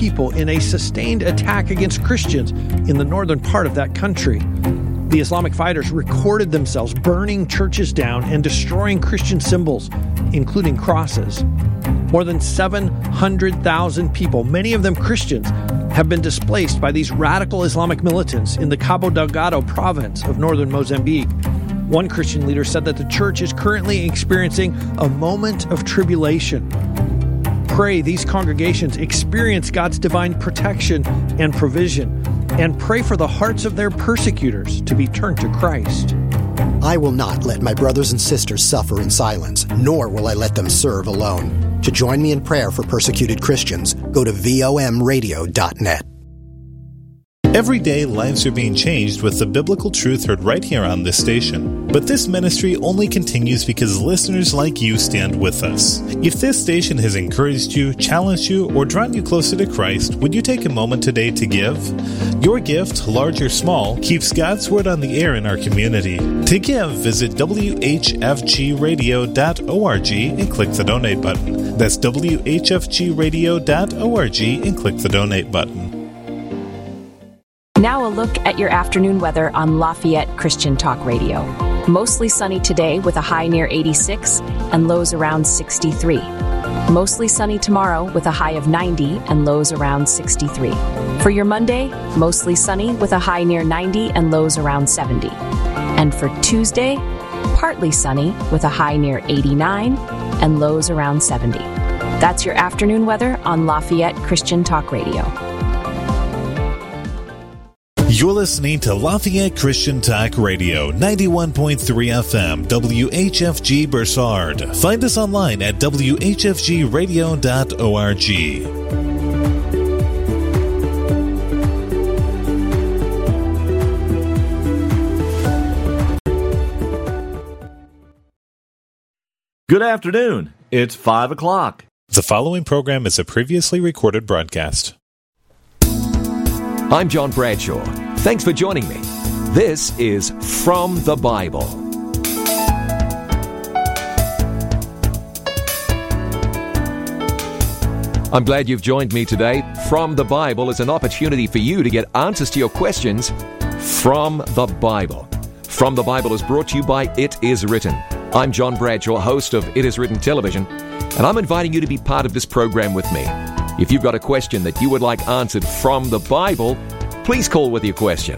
people in a sustained attack against Christians in the northern part of that country. The Islamic fighters recorded themselves burning churches down and destroying Christian symbols, including crosses. More than 700,000 people, many of them Christians, have been displaced by these radical Islamic militants in the Cabo Delgado province of northern Mozambique. One Christian leader said that the church is currently experiencing a moment of tribulation. Pray these congregations experience God's divine protection and provision, and pray for the hearts of their persecutors to be turned to Christ. I will not let my brothers and sisters suffer in silence, nor will I let them serve alone. To join me in prayer for persecuted Christians, go to vomradio.net. Every day, lives are being changed with the biblical truth heard right here on this station. But this ministry only continues because listeners like you stand with us. If this station has encouraged you, challenged you, or drawn you closer to Christ, would you take a moment today to give? Your gift, large or small, keeps God's Word on the air in our community. To give, visit whfgradio.org and click the donate button. That's whfgradio.org and click the donate button. Now a look at your afternoon weather on Lafayette Christian Talk Radio. Mostly sunny today with a high near 86 and lows around 63. Mostly sunny tomorrow with a high of 90 and lows around 63. For your Monday, mostly sunny with a high near 90 and lows around 70. And for Tuesday, partly sunny with a high near 89 and lows around 70. That's your afternoon weather on Lafayette Christian Talk Radio. You're listening to Lafayette Christian Talk Radio, 91.3 FM, WHFG Bursard. Find us online at whfgradio.org. Good afternoon. It's 5 o'clock. The following program is a previously recorded broadcast. I'm John Bradshaw. Thanks for joining me. This is From the Bible. I'm glad you've joined me today. From the Bible is an opportunity for you to get answers to your questions from the Bible. From the Bible is brought to you by It Is Written. I'm John Bradshaw, host of It Is Written Television, and I'm inviting you to be part of this program with me. If you've got a question that you would like answered from the Bible, please call with your question.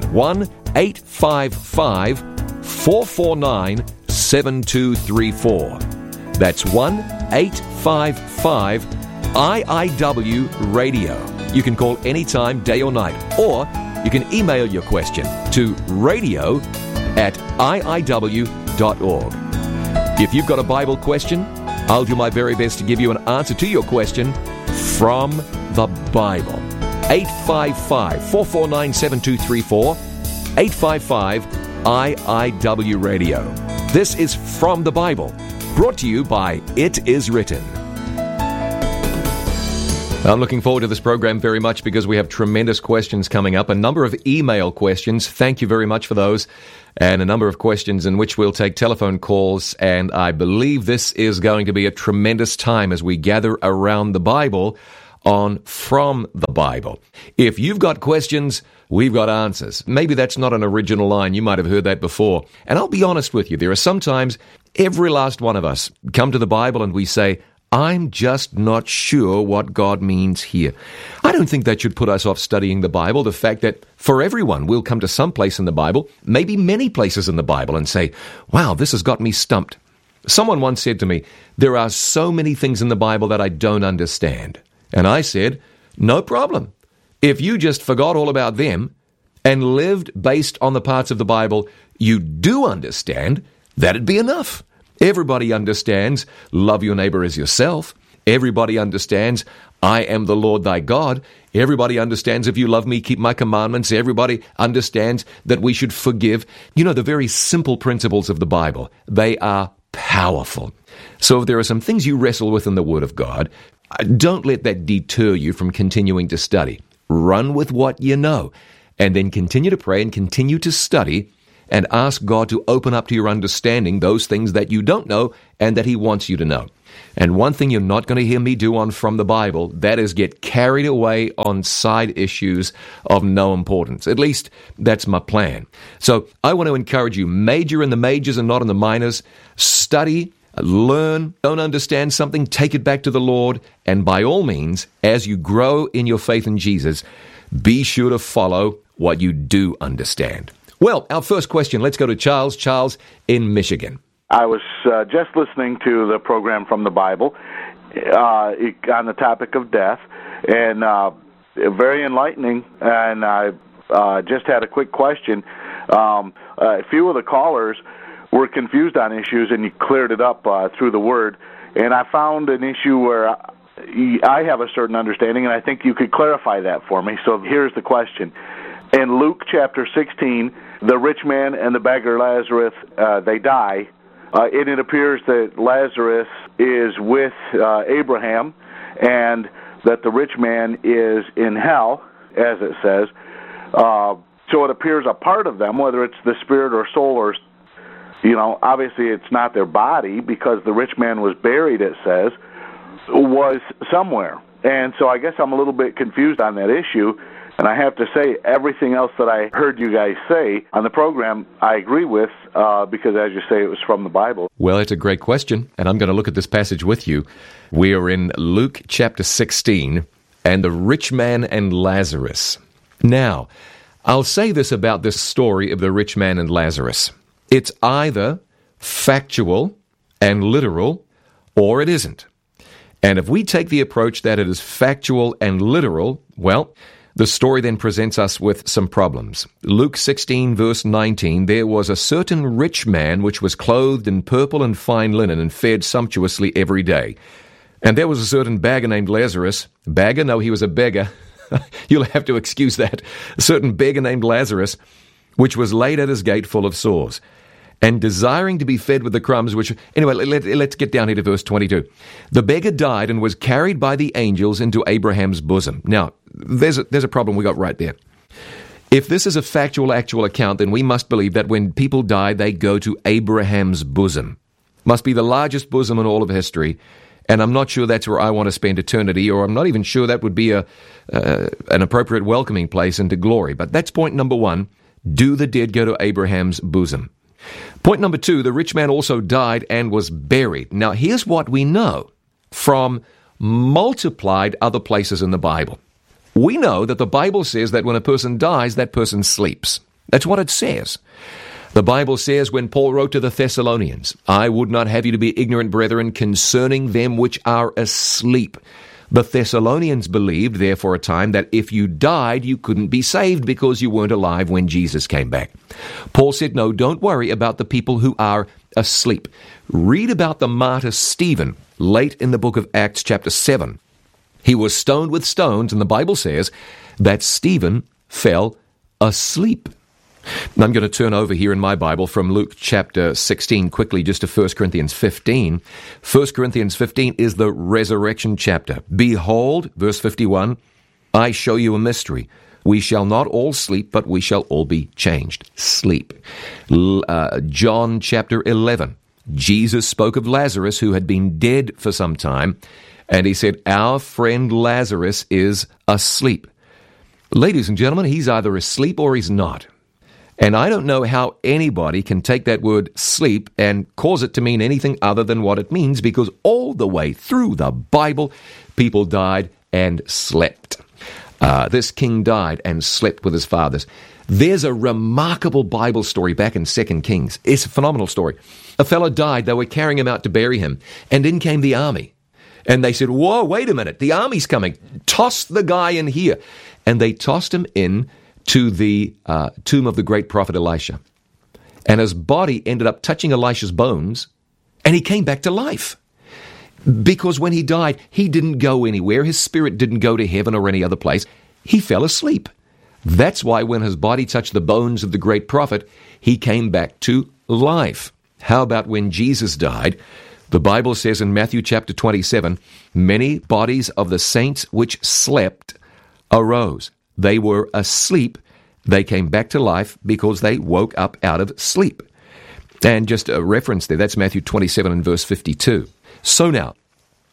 1-855-449-7234. That's 1-855-IIW-RADIO. You can call anytime, day or night, or you can email your question to radio@iiw.org. If you've got a Bible question, I'll do my very best to give you an answer to your question from the Bible. 855-449-7234, 855-IIW-RADIO. This is From the Bible, brought to you by It Is Written. I'm looking forward to this program very much because we have tremendous questions coming up, a number of email questions. Thank you very much for those. And a number of questions in which we'll take telephone calls. And I believe this is going to be a tremendous time as we gather around the Bible on From the Bible. If you've got questions, we've got answers. Maybe that's not an original line. You might have heard that before. And I'll be honest with you, there are sometimes every last one of us come to the Bible and we say, I'm just not sure what God means here. I don't think that should put us off studying the Bible. The fact that for everyone, we'll come to some place in the Bible, maybe many places in the Bible, and say, wow, this has got me stumped. Someone once said to me, there are so many things in the Bible that I don't understand. And I said, no problem. If you just forgot all about them and lived based on the parts of the Bible you do understand, that'd be enough. Everybody understands, love your neighbor as yourself. Everybody understands, I am the Lord thy God. Everybody understands, if you love me, keep my commandments. Everybody understands that we should forgive. You know, the very simple principles of the Bible, they are powerful. So if there are some things you wrestle with in the Word of God, don't let that deter you from continuing to study. Run with what you know, and then continue to pray and continue to study and ask God to open up to your understanding those things that you don't know and that He wants you to know. And one thing you're not going to hear me do on From the Bible, that is get carried away on side issues of no importance. At least that's my plan. So I want to encourage you, major in the majors and not in the minors. Study, learn, don't understand something, take it back to the Lord. And by all means, as you grow in your faith in Jesus, be sure to follow what you do understand. Well, our first question, let's go to Charles. Charles in Michigan. I was just listening to the program From the Bible on the topic of death, and very enlightening, and I just had a quick question. A few of the callers were confused on issues, and you cleared it up through the Word, and I found an issue where I have a certain understanding, and I think you could clarify that for me. So here's the question. In Luke chapter 16, the rich man and the beggar Lazarus, they die. And it appears that Lazarus is with Abraham, and that the rich man is in hell, as it says. So it appears a part of them, whether it's the spirit or soul, or, obviously it's not their body, because the rich man was buried, it says, was somewhere. And so I guess I'm a little bit confused on that issue. And I have to say, everything else that I heard you guys say on the program, I agree with, because as you say, it was from the Bible. Well, it's a great question, and I'm going to look at this passage with you. We are in Luke chapter 16, and the rich man and Lazarus. Now, I'll say this about this story of the rich man and Lazarus. It's either factual and literal, or it isn't. And if we take the approach that it is factual and literal, well, the story then presents us with some problems. Luke 16, verse 19, there was a certain rich man which was clothed in purple and fine linen and fed sumptuously every day. And there was a certain beggar named Lazarus. Beggar? No, he was a beggar. You'll have to excuse that. A certain beggar named Lazarus, which was laid at his gate full of sores, and desiring to be fed with the crumbs, which... Anyway, let's get down here to verse 22. The beggar died and was carried by the angels into Abraham's bosom. Now, there's a problem we got right there. If this is a factual, actual account, then we must believe that when people die, they go to Abraham's bosom. Must be the largest bosom in all of history, and I'm not sure that's where I want to spend eternity, or I'm not even sure that would be an appropriate welcoming place into glory. But that's point number one. Do the dead go to Abraham's bosom? Point number two, the rich man also died and was buried. Now, here's what we know from multiplied other places in the Bible. We know that the Bible says that when a person dies, that person sleeps. That's what it says. The Bible says when Paul wrote to the Thessalonians, I would not have you to be ignorant, brethren, concerning them which are asleep. The Thessalonians believed there for a time that if you died, you couldn't be saved because you weren't alive when Jesus came back. Paul said, no, don't worry about the people who are asleep. Read about the martyr Stephen late in the book of Acts chapter 7. He was stoned with stones, and the Bible says that Stephen fell asleep. And I'm going to turn over here in my Bible from Luke chapter 16 quickly just to 1 Corinthians 15. 1 Corinthians 15 is the resurrection chapter. Behold, verse 51, I show you a mystery. We shall not all sleep, but we shall all be changed. Sleep. John chapter 11. Jesus spoke of Lazarus, who had been dead for some time, and he said, our friend Lazarus is asleep. Ladies and gentlemen, he's either asleep or he's not. And I don't know how anybody can take that word sleep and cause it to mean anything other than what it means, because all the way through the Bible, people died and slept. This king died and slept with his fathers. There's a remarkable Bible story back in 2 Kings. It's a phenomenal story. A fellow died. They were carrying him out to bury him. And in came the army. And they said, whoa, wait a minute. The army's coming. Toss the guy in here. And they tossed him in to the tomb of the great prophet Elisha. And his body ended up touching Elisha's bones, and he came back to life. Because when he died, he didn't go anywhere. His spirit didn't go to heaven or any other place. He fell asleep. That's why when his body touched the bones of the great prophet, he came back to life. How about when Jesus died? The Bible says in Matthew chapter 27, many bodies of the saints which slept arose. They were asleep. They came back to life because they woke up out of sleep. And just a reference there, that's Matthew 27 and verse 52. So now,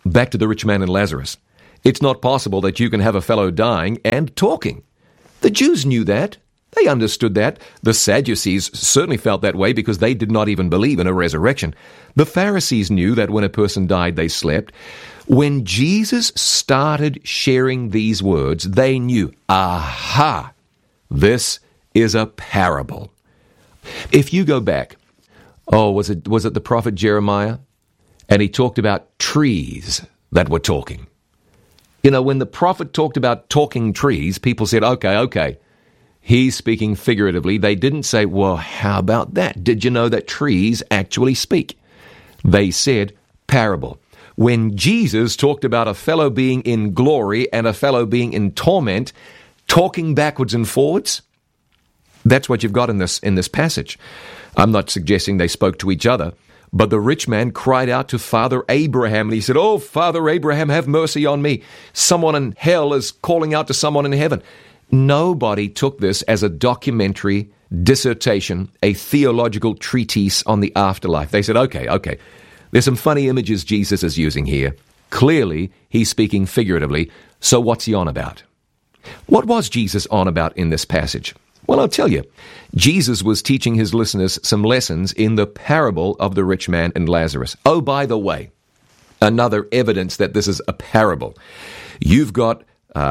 Back to the rich man and Lazarus. It's not possible that you can have a fellow dying and talking. The Jews knew that. They understood that. The Sadducees certainly felt that way because they did not even believe in a resurrection. The Pharisees knew that when a person died, they slept. When Jesus started sharing these words, they knew, aha, this is a parable. If you go back, was it the prophet Jeremiah? And he talked about trees that were talking. You know, when the prophet talked about talking trees, people said, okay, he's speaking figuratively. They didn't say, well, how about that? Did you know that trees actually speak? They said parable. When Jesus talked about a fellow being in glory and a fellow being in torment, talking backwards and forwards, that's what you've got in this passage. I'm not suggesting they spoke to each other, but the rich man cried out to Father Abraham, and he said, "Oh, Father Abraham, have mercy on me. Someone in hell is calling out to someone in heaven." Nobody took this as a documentary dissertation, a theological treatise on the afterlife. They said, okay, there's some funny images Jesus is using here. Clearly, he's speaking figuratively, so what's he on about? What was Jesus on about in this passage? Well, I'll tell you. Jesus was teaching his listeners some lessons in the parable of the rich man and Lazarus. Oh, by the way, another evidence that this is a parable. You've got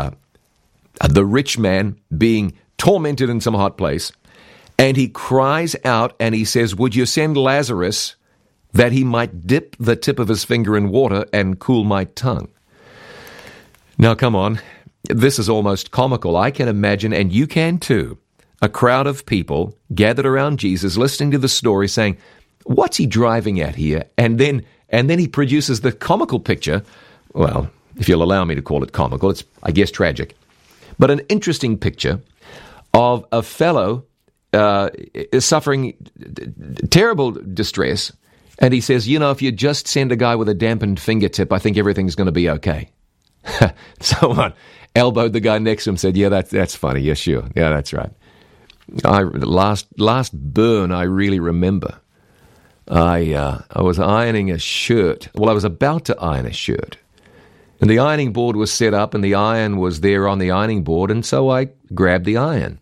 the rich man being tormented in some hot place, and he cries out and he says, "Would you send Lazarus that he might dip the tip of his finger in water and cool my tongue?" Now, come on. This is almost comical. I can imagine, and you can too, a crowd of people gathered around Jesus listening to the story saying, what's he driving at here? And then he produces the comical picture. Well, if you'll allow me to call it comical, it's, I guess, tragic. But an interesting picture of a fellow suffering terrible distress. And he says, if you just send a guy with a dampened fingertip, I think everything's going to be okay. Someone elbowed the guy next to him, said, "Yeah, that's funny. Yeah, sure. Yeah, that's right." Last burn I really remember. I was ironing a shirt. Well, I was about to iron a shirt. And the ironing board was set up and the iron was there on the ironing board, and so I grabbed the iron.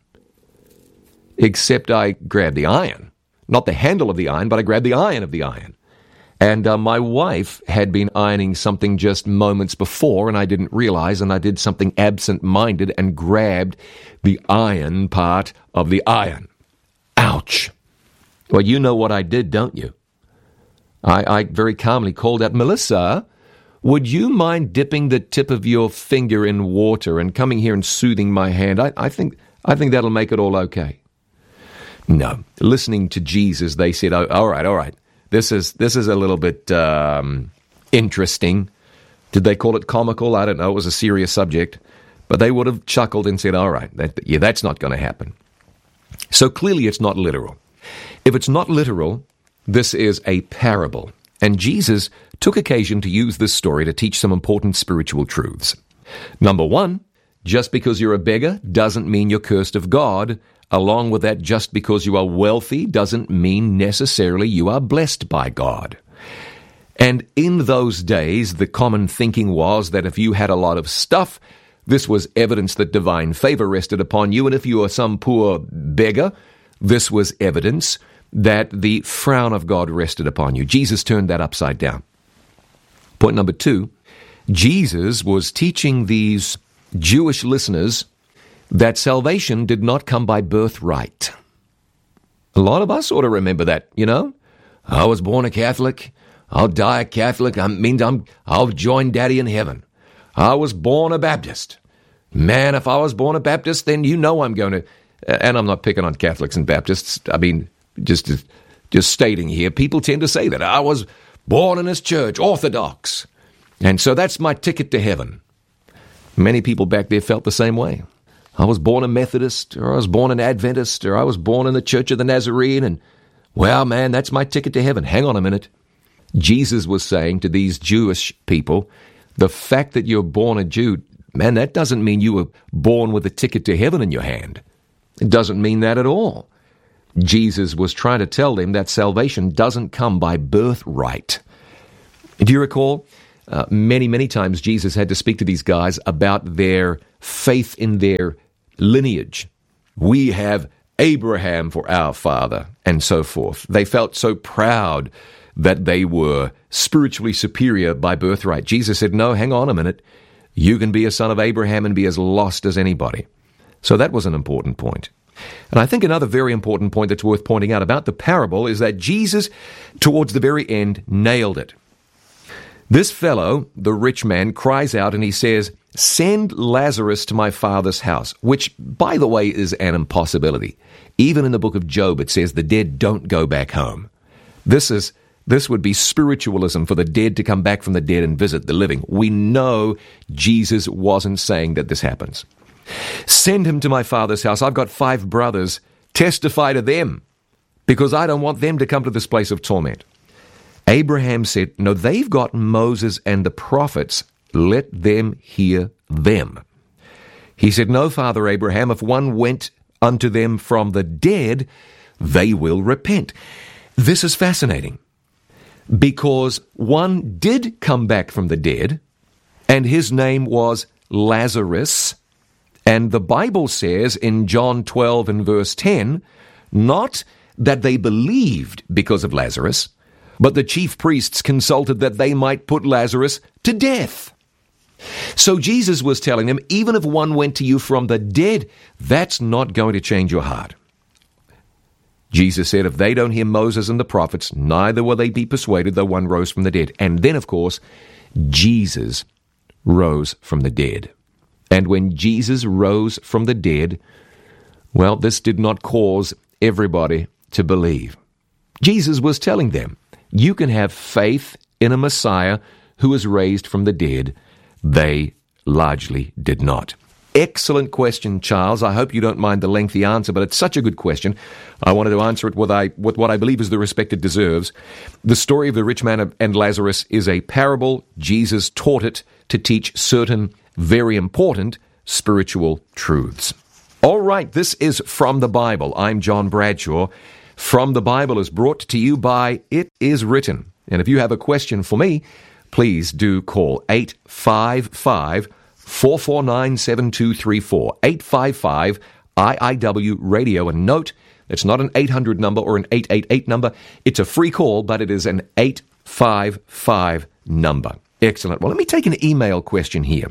Except I grabbed the iron. Not the handle of the iron, but I grabbed the iron of the iron. And my wife had been ironing something just moments before, and I didn't realize, and I did something absent-minded and grabbed the iron part of the iron. Ouch. Well, you know what I did, don't you? I very calmly called out, "Melissa, would you mind dipping the tip of your finger in water and coming here and soothing my hand? I think that'll make it all okay." No. Listening to Jesus, they said, "Oh, all right. This is a little bit interesting." Did they call it comical? I don't know. It was a serious subject. But they would have chuckled and said, all right, that's not going to happen. So clearly it's not literal. If it's not literal, this is a parable. And Jesus took occasion to use this story to teach some important spiritual truths. Number one, just because you're a beggar doesn't mean you're cursed of God. Along with that, just because you are wealthy doesn't mean necessarily you are blessed by God. And in those days, the common thinking was that if you had a lot of stuff, this was evidence that divine favor rested upon you. And if you were some poor beggar, this was evidence that the frown of God rested upon you. Jesus turned that upside down. Point number two, Jesus was teaching these Jewish listeners that salvation did not come by birthright. A lot of us ought to remember that, I was born a Catholic. I'll die a Catholic. I'll join Daddy in heaven. I was born a Baptist. Man, if I was born a Baptist, then I'm going to, and I'm not picking on Catholics and Baptists. I mean, just stating here, people tend to say that. I was born in this church, Orthodox. And so that's my ticket to heaven. Many people back there felt the same way. I was born a Methodist, or I was born an Adventist, or I was born in the Church of the Nazarene, and, well, man, that's my ticket to heaven. Hang on a minute. Jesus was saying to these Jewish people, the fact that you're born a Jew, man, that doesn't mean you were born with a ticket to heaven in your hand. It doesn't mean that at all. Jesus was trying to tell them that salvation doesn't come by birthright. Do you recall many, many times Jesus had to speak to these guys about their faith in their lineage. We have Abraham for our father, and so forth. They felt so proud that they were spiritually superior by birthright. Jesus said, no, hang on a minute. You can be a son of Abraham and be as lost as anybody. So that was an important point. And I think another very important point that's worth pointing out about the parable is that Jesus, towards the very end, nailed it. This fellow, the rich man, cries out and he says, send Lazarus to my father's house, which, by the way, is an impossibility. Even in the book of Job, it says the dead don't go back home. This would be spiritualism for the dead to come back from the dead and visit the living. We know Jesus wasn't saying that this happens. Send him to my father's house. I've got 5 brothers. Testify to them, because I don't want them to come to this place of torment. Abraham said, no, they've got Moses and the prophets. Let them hear them. He said, no, Father Abraham, if one went unto them from the dead, they will repent. This is fascinating, because one did come back from the dead, and his name was Lazarus. And the Bible says in John 12 and verse 10, not that they believed because of Lazarus, but the chief priests consulted that they might put Lazarus to death. So Jesus was telling them, even if one went to you from the dead, that's not going to change your heart. Jesus said, if they don't hear Moses and the prophets, neither will they be persuaded though one rose from the dead. And then, of course, Jesus rose from the dead. And when Jesus rose from the dead, well, this did not cause everybody to believe. Jesus was telling them, you can have faith in a Messiah who was raised from the dead. They largely did not. Excellent question, Charles. I hope you don't mind the lengthy answer, but it's such a good question. I wanted to answer it with what I believe is the respect it deserves. The story of the rich man and Lazarus is a parable. Jesus taught it to teach certain very important spiritual truths. All right, this is From the Bible. I'm John Bradshaw. From the Bible is brought to you by It Is Written. And if you have a question for me, please do call 855-449-7234, 855-IIW-RADIO. And note, it's not an 800 number or an 888 number. It's a free call, but it is an 855 number. Excellent. Well, let me take an email question here.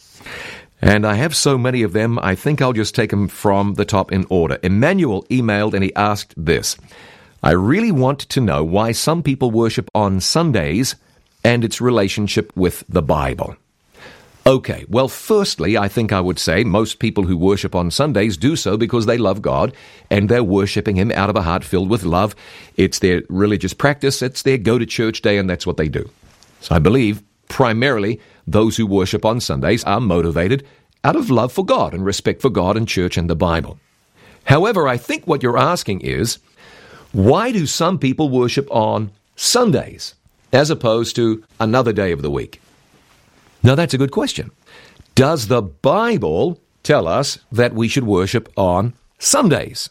And I have so many of them, I think I'll just take them from the top in order. Emmanuel emailed and he asked this. I really want to know why some people worship on Sundays and its relationship with the Bible. Okay, well, firstly, I think I would say most people who worship on Sundays do so because they love God and they're worshiping Him out of a heart filled with love. It's their religious practice, it's their go-to-church day, and that's what they do. So I believe primarily those who worship on Sundays are motivated out of love for God and respect for God and church and the Bible. However, I think what you're asking is, why do some people worship on Sundays as opposed to another day of the week? Now, that's a good question. Does the Bible tell us that we should worship on Sundays?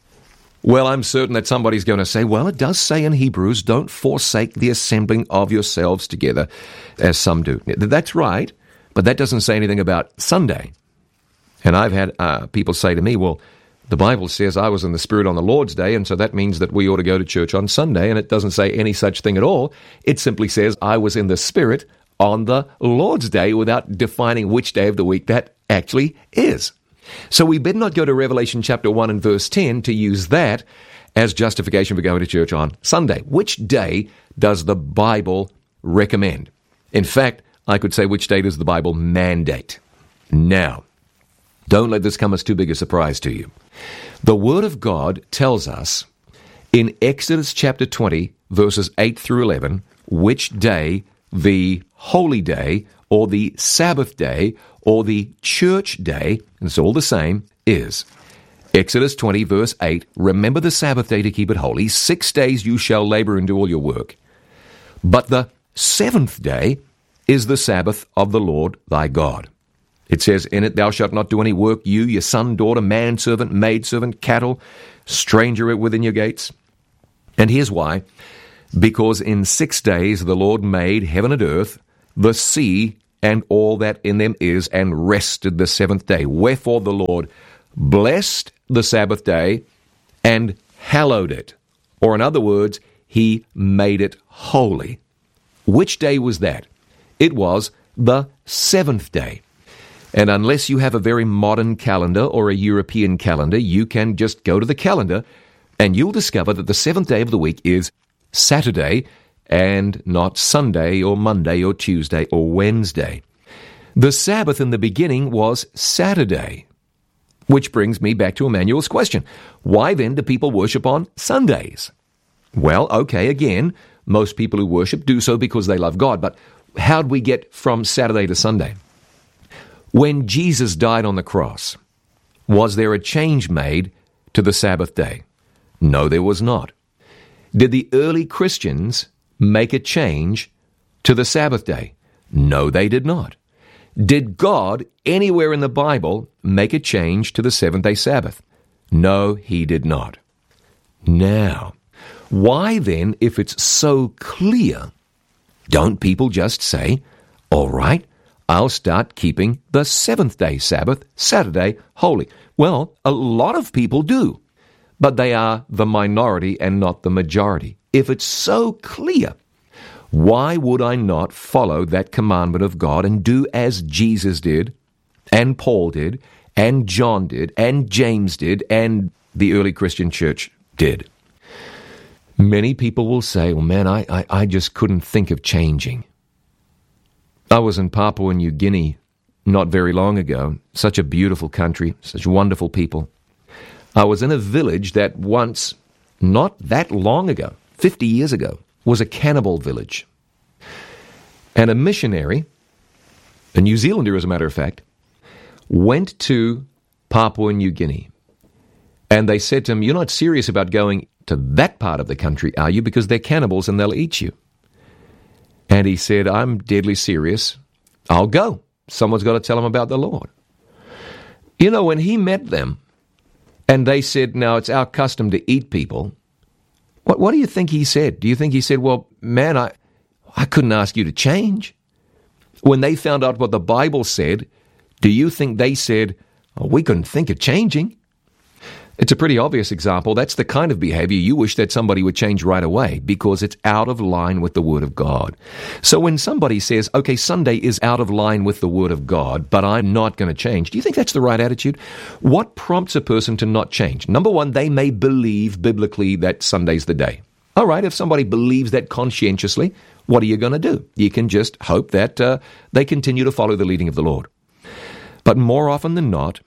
Well, I'm certain that somebody's going to say, well, it does say in Hebrews, don't forsake the assembling of yourselves together, as some do. That's right, but that doesn't say anything about Sunday. And I've had people say to me, well, the Bible says I was in the Spirit on the Lord's Day, and so that means that we ought to go to church on Sunday, and it doesn't say any such thing at all. It simply says I was in the Spirit on the Lord's Day without defining which day of the week that actually is. So we better not go to Revelation chapter 1 and verse 10 to use that as justification for going to church on Sunday. Which day does the Bible recommend? In fact, I could say which day does the Bible mandate? Now, don't let this come as too big a surprise to you. The Word of God tells us in Exodus chapter 20, verses 8 through 11, which day the holy day or the Sabbath day or the church day, and it's all the same, is. Exodus 20, verse 8, remember the Sabbath day to keep it holy. 6 days you shall labor and do all your work. But the seventh day is the Sabbath of the Lord thy God. It says, in it thou shalt not do any work, you, your son, daughter, manservant, maidservant, cattle, stranger within your gates. And here's why. Because in 6 days the Lord made heaven and earth, the sea and all that in them is, and rested the seventh day. Wherefore the Lord blessed the Sabbath day and hallowed it. Or in other words, he made it holy. Which day was that? It was the seventh day. And unless you have a very modern calendar or a European calendar, you can just go to the calendar and you'll discover that the seventh day of the week is Saturday and not Sunday or Monday or Tuesday or Wednesday. The Sabbath in the beginning was Saturday. Which brings me back to Emmanuel's question. Why then do people worship on Sundays? Well, okay, again, most people who worship do so because they love God, but how'd we get from Saturday to Sunday? When Jesus died on the cross, was there a change made to the Sabbath day? No, there was not. Did the early Christians make a change to the Sabbath day? No, they did not. Did God, anywhere in the Bible, make a change to the seventh-day Sabbath? No, he did not. Now, why then, if it's so clear, don't people just say, all right, I'll start keeping the seventh-day Sabbath, Saturday, holy? Well, a lot of people do, but they are the minority and not the majority. If it's so clear, why would I not follow that commandment of God and do as Jesus did, and Paul did, and John did, and James did, and the early Christian church did? Many people will say, well, man, I just couldn't think of changing. I was in Papua New Guinea not very long ago. Such a beautiful country, such wonderful people. I was in a village that once, not that long ago, 50 years ago, was a cannibal village. And a missionary, a New Zealander as a matter of fact, went to Papua New Guinea. And they said to him, you're not serious about going to that part of the country, are you? Because they're cannibals and they'll eat you. And he said, I'm deadly serious. I'll go. Someone's got to tell him about the Lord. You know, when he met them, and they said, now it's our custom to eat people, what do you think he said? Do you think he said, well, man, I couldn't ask you to change? When they found out what the Bible said, do you think they said, oh, we couldn't think of changing? It's a pretty obvious example. That's the kind of behavior you wish that somebody would change right away because it's out of line with the Word of God. So when somebody says, okay, Sunday is out of line with the Word of God, but I'm not going to change, do you think that's the right attitude? What prompts a person to not change? Number one, they may believe biblically that Sunday's the day. All right, if somebody believes that conscientiously, what are you going to do? You can just hope that they continue to follow the leading of the Lord. But more often than not,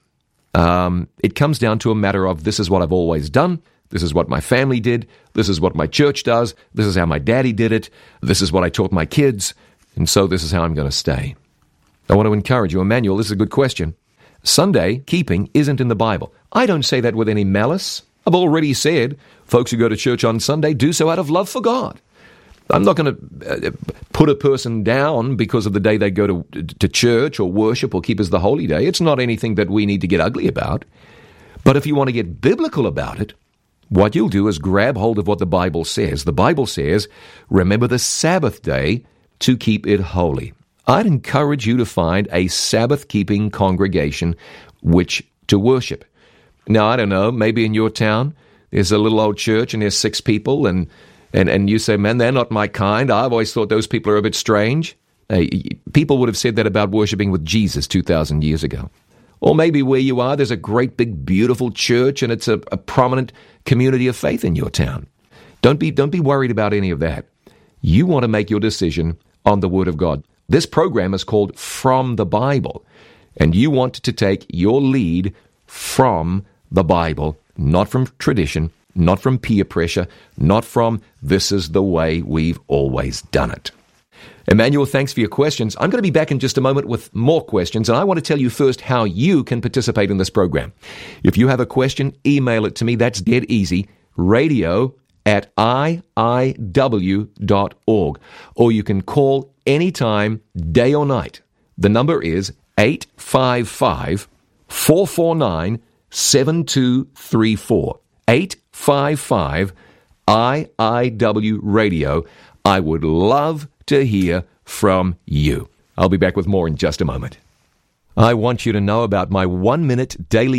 it comes down to a matter of this is what I've always done, this is what my family did, this is what my church does, this is how my daddy did it, this is what I taught my kids, and so this is how I'm going to stay. I want to encourage you, Emmanuel, this is a good question. Sunday keeping isn't in the Bible. I don't say that with any malice. I've already said folks who go to church on Sunday do so out of love for God. I'm not going to put a person down because of the day they go to church or worship or keep as the holy day. It's not anything that we need to get ugly about. But if you want to get biblical about it, what you'll do is grab hold of what the Bible says. The Bible says, remember the Sabbath day to keep it holy. I'd encourage you to find a Sabbath-keeping congregation which to worship. Now, I don't know, maybe in your town, there's a little old church and there's 6 people and you say, man, they're not my kind. I've always thought those people are a bit strange. People would have said that about worshiping with Jesus 2,000 years ago. Or maybe where you are, there's a great, big, beautiful church, and it's a prominent community of faith in your town. Don't be worried about any of that. You want to make your decision on the Word of God. This program is called From the Bible, and you want to take your lead from the Bible, not from tradition, not from peer pressure, not from this is the way we've always done it. Emmanuel, thanks for your questions. I'm going to be back in just a moment with more questions, and I want to tell you first how you can participate in this program. If you have a question, email it to me. That's dead easy. radio@iiw.org. Or you can call anytime, day or night. The number is 855-449-7234. 855-IIW Radio. I would love to hear from you. I'll be back with more in just a moment. I want you to know about my 1-minute daily